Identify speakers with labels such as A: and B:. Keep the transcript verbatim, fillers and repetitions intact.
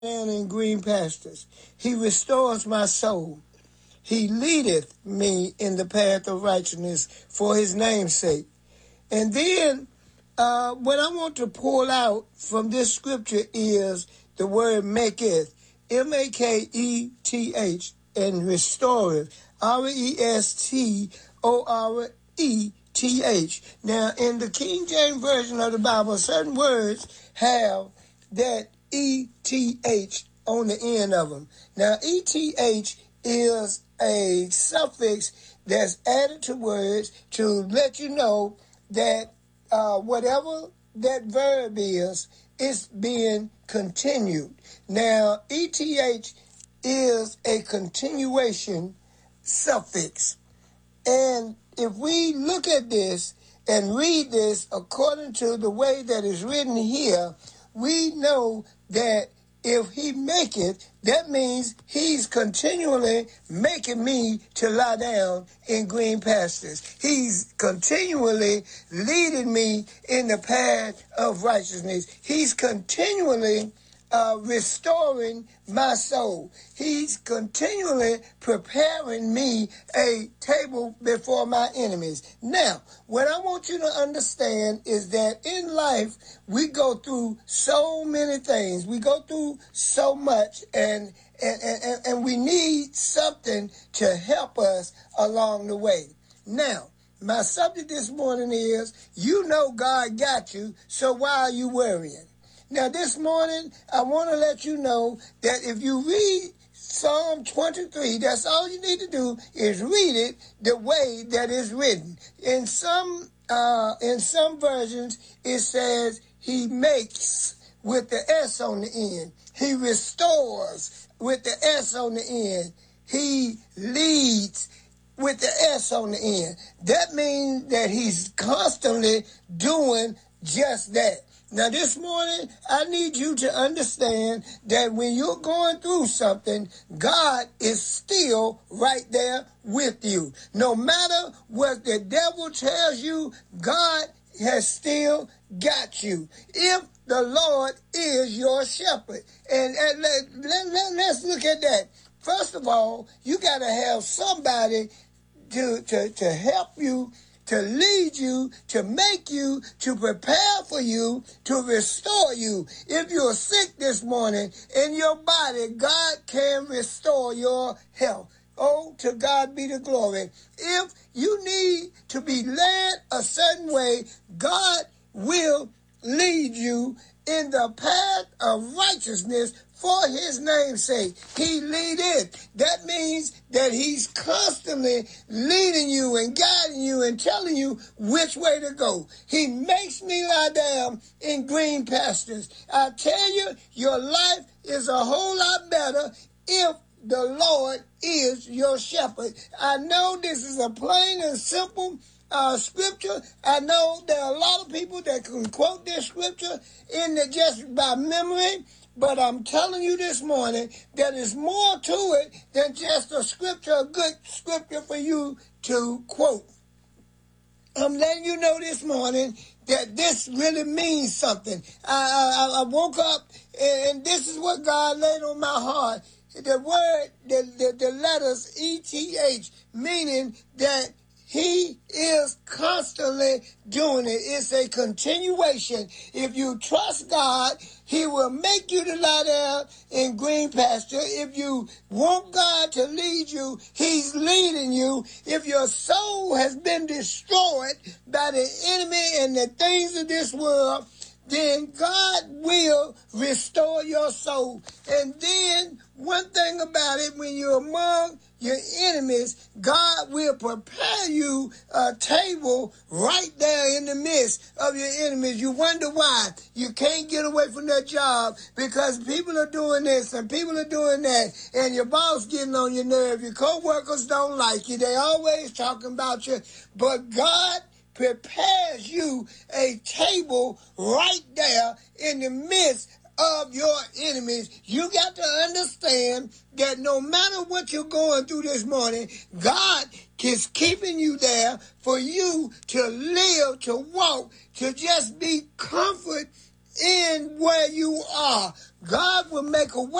A: And in green pastures. He restores my soul. He leadeth me in the path of righteousness for his name's sake. And then uh, what I want to pull out from this scripture is the word maketh, M A K E T H, and restoreth, R E S T O R E T H. Now, in the King James Version of the Bible, certain words have that E T H on the end of them. Now, E T H is a suffix that's added to words to let you know that uh, whatever that verb is, it's being continued. Now, E T H is a continuation suffix. And if we look at this and read this according to the way that it's written here, we know that if he make it, that means he's continually making me to lie down in green pastures. He's continually leading me in the path of righteousness. He's continually uh, restoring my soul. He's continually preparing me a table before my enemies. Now, what I want you to understand is that in life, we go through so many things. We go through so much, and and, and, and we need something to help us along the way. Now, my subject this morning is, you know God got you, so why are you worrying? Now, this morning, I want to let you know that if you read Psalm twenty-three, that's all you need to do is read it the way that it's written. In some uh, in some versions, it says he makes with the S on the end. He restores with the S on the end. He leads with the S on the end. That means that he's constantly doing just that. Now, this morning, I need you to understand that when you're going through something, God is still right there with you. No matter what the devil tells you, God has still got you. If the Lord is your shepherd. And, and let, let, let, let's look at that. First of all, you got to have somebody to, to, to help you, to lead you, to make you, to prepare for you, to restore you. If you're sick this morning in your body, God can restore your health. Oh, to God be the glory. If you need to be led a certain way, God will lead you in the path of righteousness for his name's sake. He leadeth. That means that he's constantly leading you and guiding you and telling you which way to go. He makes me lie down in green pastures. I tell you, your life is a whole lot better if the Lord is your shepherd. I know this is a plain and simple Uh, scripture. I know there are a lot of people that can quote this scripture in the, just by memory, but I'm telling you this morning that there's more to it than just a scripture, a good scripture for you to quote. I'm letting you know this morning that this really means something. I, I, I woke up and this is what God laid on my heart. The word, the, the, the letters E T H, meaning that he is constantly doing it. It's a continuation. If you trust God, he will make you to lie down in green pasture. If you want God to lead you, he's leading you. If your soul has been destroyed by the enemy and the things of this world, then God will restore your soul. And then one thing about it, when you're among your enemies, God will prepare you a table right there in the midst of your enemies. You wonder why you can't get away from that job, because people are doing this and people are doing that, and your boss getting on your nerve. Your co-workers don't like you. They always talking about you. But God prepares you a table right there in the midst of your enemies. You got to understand that no matter what you're going through this morning, God is keeping you there for you to live, to walk, to just be comfort in where you are. God will make a way.